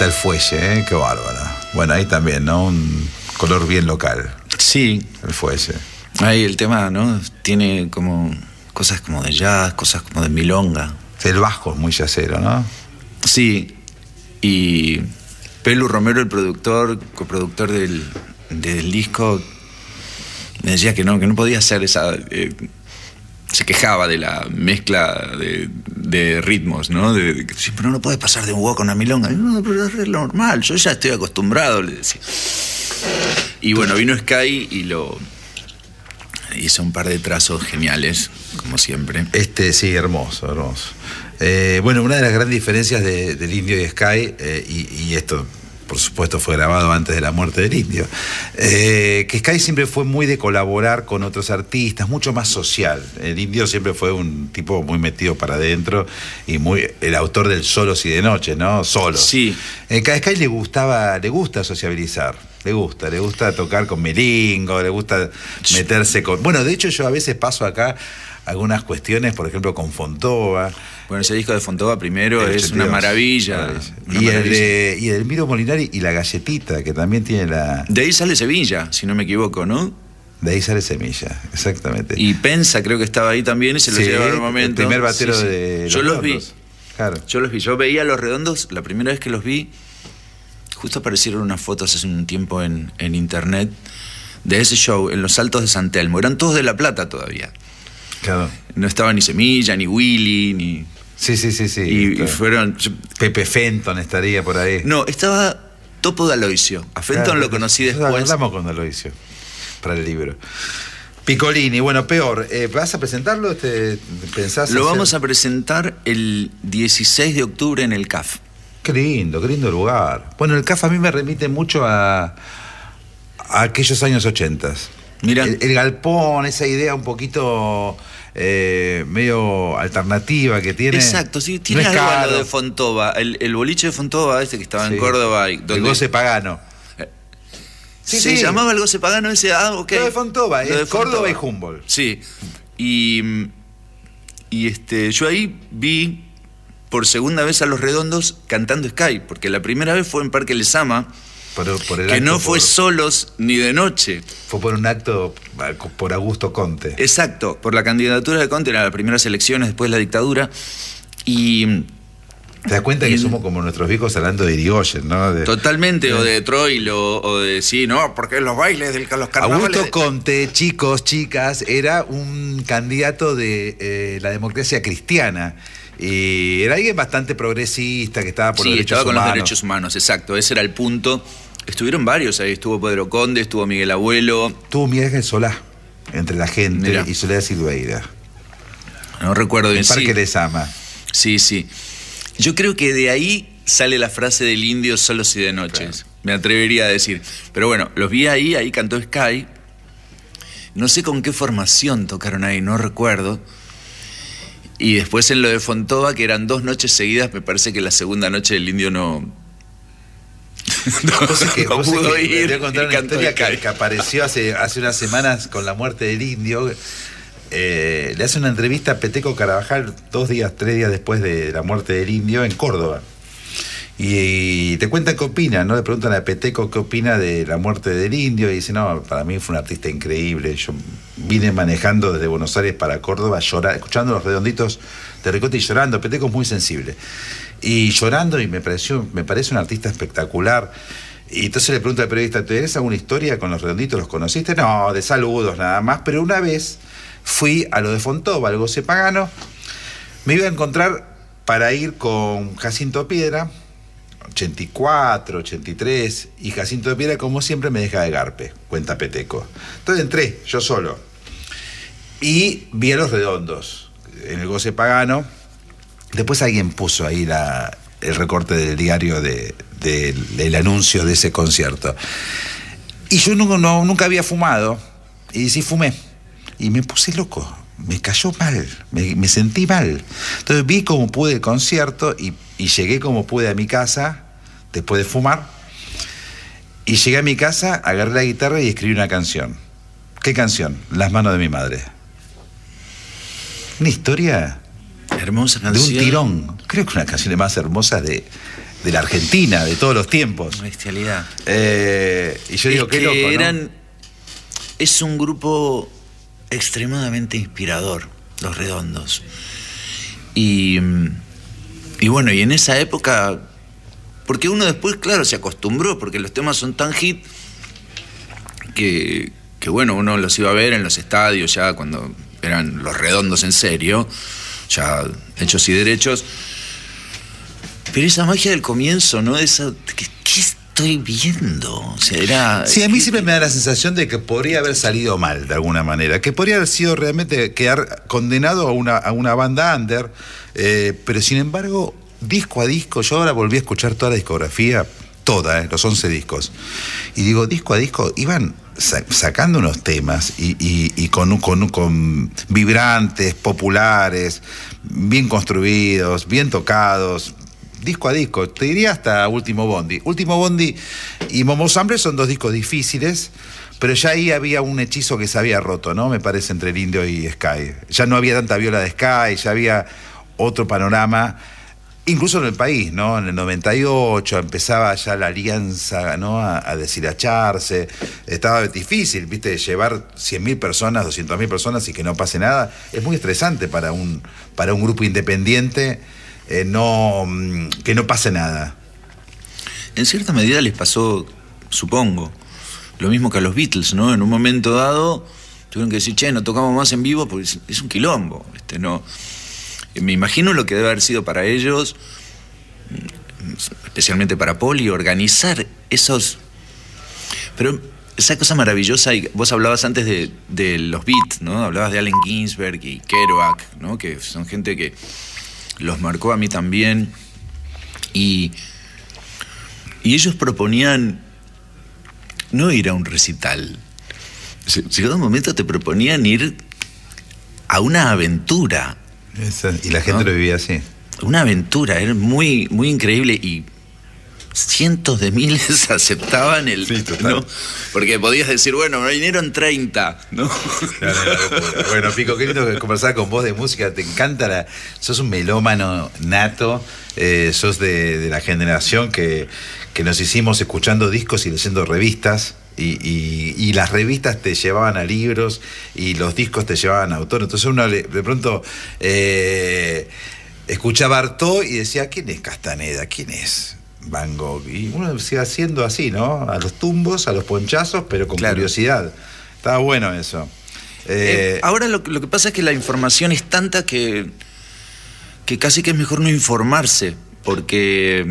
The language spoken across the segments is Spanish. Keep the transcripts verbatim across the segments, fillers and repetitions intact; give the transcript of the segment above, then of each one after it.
está el fuelle, ¿eh? Qué bárbaro. Bueno, ahí también, ¿no? Un color bien local. Sí. El fuelle. Ahí el tema, ¿no? Tiene como cosas como de jazz, cosas como de milonga. El bajo es muy jazzero, ¿no? Sí. Y Pelu Romero, el productor, coproductor del, del disco, me decía que no, que no podía hacer esa... Eh, se quejaba de la mezcla de, de ritmos, ¿no? De, de, sí, pero no puedes pasar de un hueco a una milonga. No, pero es normal, yo ya estoy acostumbrado, le decía. Y bueno, vino Sky y lo hizo un par de trazos geniales, como siempre. Este, sí, hermoso, hermoso. Eh, bueno, una de las grandes diferencias de, del Indio y Sky, eh, y, y esto, por supuesto, fue grabado antes de la muerte del Indio, eh, que Sky siempre fue muy de colaborar con otros artistas, mucho más social. El Indio siempre fue un tipo muy metido para adentro y muy el autor del Solos y de Noche, ¿no? Solos. Sí. Eh, a Sky le gustaba, le gusta sociabilizar. Le gusta, le gusta tocar con melingo, le gusta meterse con... Bueno, de hecho yo a veces paso acá algunas cuestiones, por ejemplo, con Fontova. Bueno, ese disco de Fontova primero es una maravilla. maravilla. Una y, maravilla. El de, y el Miro Molinari y La Galletita, que también tiene la... De ahí sale Sevilla, si no me equivoco, ¿no? De ahí sale Semilla, exactamente. Y Pensa creo que estaba ahí también y se lo sí, lleva al momento. El primer batero sí, sí. de Yo Los los vi. Redondos. Claro. Yo los vi. Yo veía a Los Redondos, la primera vez que los vi, justo aparecieron unas fotos hace un tiempo en, en internet de ese show en los Altos de San Telmo. Eran todos de La Plata todavía. Claro. No estaba ni Semilla, ni Willy, ni... Sí, sí, sí, sí. Y, y fueron... Pepe Fenton estaría por ahí. No, estaba Topo de Aloisio. A Fenton claro, lo conocí después. Hablamos con Aloisio para el libro. Piccolini, bueno, peor. Eh, ¿Vas a presentarlo? ¿Te pensás Lo hacer? vamos a presentar el dieciséis de octubre en el C A F. Qué lindo, qué lindo lugar. Bueno, el C A F a mí me remite mucho a, a aquellos años ochentas. Mira. El, el galpón, esa idea un poquito eh, medio alternativa que tiene. Exacto, sí, tiene no algo caro. a lo de Fontova. El, el boliche de Fontova, este que estaba sí. en Córdoba. Y donde... El goce pagano. Sí, se sí. llamaba el goce pagano ese, ah, ok. Lo de Fontova, lo es de Córdoba Fontova. y Humboldt. Sí. Y, y este, yo ahí vi por segunda vez a Los Redondos cantando Sky, porque la primera vez fue en Parque Lezama, por, por el que acto, no fue por, solos ni de noche. Fue por un acto por Augusto Conte. Exacto, por la candidatura de Conte, eran las primeras elecciones después de la dictadura. Y... ¿Te das cuenta que somos como nuestros viejos hablando de Irigoyen, ¿no? De, Totalmente, de, o de Troilo, o de... Sí, no, porque los bailes del los carnavales... Augusto Conte, chicos, chicas, era un candidato de eh, la democracia cristiana. Y era alguien bastante progresista, que estaba por sí, los derechos estaba con humanos. los derechos humanos, exacto, ese era el punto. Estuvieron varios ahí, estuvo Pedro Conde, estuvo Miguel Abuelo. Estuvo Miguel Ángel Solá, entre la gente, Mirá. y Soledad Silveira. No recuerdo bien. El Parque sí. Lezama. Sí, sí. Yo creo que de ahí sale la frase del Indio solos y de noches. Claro. Me atrevería a decir. Pero bueno, los vi ahí, ahí cantó Sky. No sé con qué formación tocaron ahí, no recuerdo. Y después en lo de Fontova, que eran dos noches seguidas, me parece que la segunda noche del Indio no... no, vos que, no vos pudo que, ir. Te voy a contar una historia que, que apareció hace, hace unas semanas con la muerte del Indio. Eh, le hace una entrevista a Peteco Carabajal dos días, tres días después de la muerte del Indio en Córdoba. Y, y te cuentan qué opina, ¿no? Le preguntan a Peteco qué opina de la muerte del Indio y dice, no, para mí fue un artista increíble. Yo vine manejando desde Buenos Aires para Córdoba, llorar, escuchando los redonditos de Ricote y llorando. Peteco es muy sensible. Y llorando, y me pareció, me parece un artista espectacular. Y entonces le pregunta al periodista, ¿tenés alguna historia con los redonditos? ¿Los conociste? No, de saludos nada más, pero una vez fui a lo de Fontova, al goce pagano, me iba a encontrar para ir con Jacinto Piedra, ochenta y cuatro, ochenta y tres, y Jacinto Piedra, como siempre, me deja de garpe, cuenta Peteco. Entonces entré, yo solo, y vi a Los Redondos, en el goce pagano. Después alguien puso ahí la, el recorte del diario de, de, del anuncio de ese concierto. Y yo no, no, nunca había fumado, y sí fumé. Y me puse loco, me cayó mal, me, me sentí mal. Entonces vi como pude el concierto y, y llegué como pude a mi casa, después de fumar. Y llegué a mi casa, agarré la guitarra y escribí una canción. ¿Qué canción? Las manos de mi madre. Una historia... Hermosa canción. De un tirón. Creo que una canción más hermosa de... de la Argentina, de todos los tiempos. Bestialidad. Eh, y yo digo, es qué que loco, ¿no? eran, es un grupo extremadamente inspirador, Los Redondos. Y, y bueno, y en esa época, porque uno después, claro, se acostumbró, porque los temas son tan hit que, que bueno, uno los iba a ver en los estadios ya cuando eran Los Redondos en serio, ya hechos y derechos. Pero esa magia del comienzo, ¿no? Esa, ¿qué, qué estoy viendo? O sea, era... Sí, a mí siempre me da la sensación de que podría haber salido mal, de alguna manera. Que podría haber sido realmente quedar condenado a una, a una banda under. Eh, pero sin embargo, disco a disco, yo ahora volví a escuchar toda la discografía, toda, eh, los once discos. Y digo, disco a disco, iban sa- sacando unos temas y, y, y con, con, con vibrantes, populares, bien construidos, bien tocados. Disco a disco, te diría hasta Último Bondi. Último Bondi y Momo Sample son dos discos difíciles, pero ya ahí había un hechizo que se había roto, ¿no? Me parece, entre el Indio y Sky. Ya no había tanta viola de Sky, ya había otro panorama, incluso en el país, ¿no? En el noventa y ocho empezaba ya la alianza, ¿no? A, a deshilacharse. Estaba difícil, ¿viste? Llevar cien mil personas, doscientas mil personas y que no pase nada. Es muy estresante para un, para un grupo independiente. Eh, no, que no pase nada. En cierta medida les pasó, supongo, lo mismo que a los Beatles, ¿no? En un momento dado tuvieron que decir, che, no tocamos más en vivo porque es, es un quilombo. Este, no. Me imagino lo que debe haber sido para ellos, especialmente para Poli, organizar esos... Pero esa cosa maravillosa, y vos hablabas antes de, de los Beats, ¿no? Hablabas de Allen Ginsberg y Kerouac, ¿no? Que son gente que los marcó a mí también, y, y ellos proponían no ir a un recital. Llegado un momento te proponían ir a una aventura. Esa, y la gente, ¿no?, lo vivía así. Una aventura, era muy, muy increíble, y cientos de miles aceptaban el... Sí, total. ¿no? Porque podías decir, bueno, me vinieron treinta, ¿no? Claro, claro. Bueno, Pico, qué lindo conversar con vos de música, te encanta la... Sos un melómano nato, eh, sos de, de la generación que, que nos hicimos escuchando discos y leyendo revistas, y, y, y las revistas te llevaban a libros y los discos te llevaban a autores. Entonces uno le, de pronto eh, escuchaba Artaud y decía, ¿quién es Castaneda? ¿Quién es Van Gogh? Y uno sigue haciendo así, ¿no? A los tumbos, a los ponchazos, pero con claro. curiosidad. Estaba bueno eso. Eh, eh, ahora lo, lo que pasa es que la información es tanta que, que casi que es mejor no informarse, porque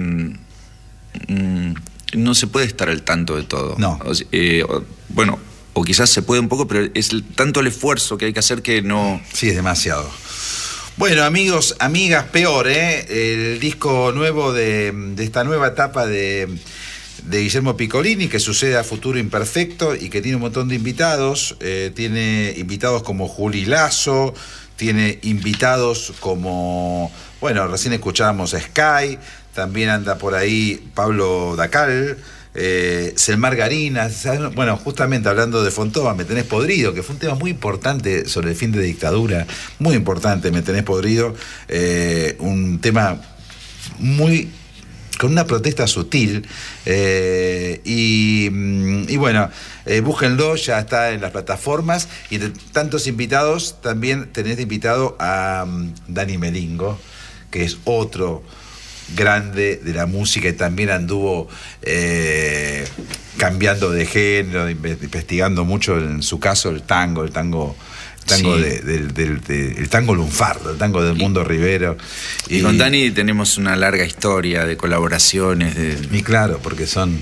mmm, no se puede estar al tanto de todo. No. O sea, eh, o, bueno, o quizás se puede un poco, pero es el, tanto el esfuerzo que hay que hacer que no... Sí, es demasiado. Bueno, amigos, amigas, peor, ¿eh? El disco nuevo de, de esta nueva etapa de, de Guillermo Piccolini, que sucede a Futuro Imperfecto y que tiene un montón de invitados. Eh, tiene invitados como Juli Lazo, tiene invitados como, bueno, recién escuchábamos a Sky, también anda por ahí Pablo Dacal, Eh, Selmar Garinas, bueno, justamente hablando de Fontova, Me Tenés Podrido, que fue un tema muy importante sobre el fin de dictadura, muy importante, Me Tenés Podrido, eh, un tema muy con una protesta sutil, eh, y, y bueno, eh, búsquenlo, ya está en las plataformas, y de tantos invitados también tenés de invitado a um, Dani Melingo, que es otro grande de la música y también anduvo eh, cambiando de género, investigando mucho en su caso el tango, el tango, el tango sí. de, de, de, de, el tango lunfardo, el tango del mundo Rivero. Y, y con Dani tenemos una larga historia de colaboraciones. De... Y claro, porque son...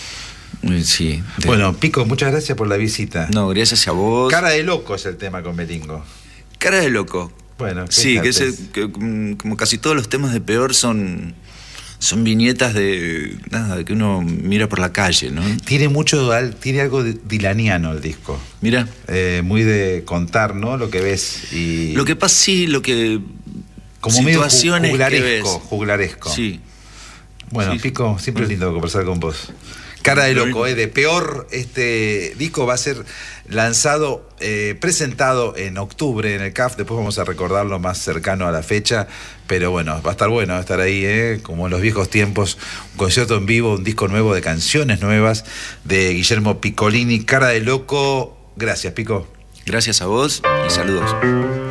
Sí. De... Bueno, Pico, muchas gracias por la visita. No, gracias a vos. Cara de loco es el tema con Melingo. Cara de loco. Bueno, sí, que, ese, que como casi todos los temas de Peor son son viñetas de nada, de que uno mira por la calle, ¿no? Tiene mucho, tiene algo de dilaniano el disco. Mira, eh, muy de contar, ¿no? Lo que ves y lo que pasa, sí, lo que como situaciones medio juglaresco, que ves. juglaresco. Sí. Bueno, sí. Pico, siempre es lindo conversar con vos. Cara de loco, eh, de peor. Este disco va a ser lanzado, eh, presentado en octubre en el C A F. Después vamos a recordarlo más cercano a la fecha. Pero bueno, va a estar bueno estar ahí, eh, como en los viejos tiempos. Un concierto en vivo, un disco nuevo de canciones nuevas de Guillermo Piccolini. Cara de loco. Gracias, Pico. Gracias a vos y saludos.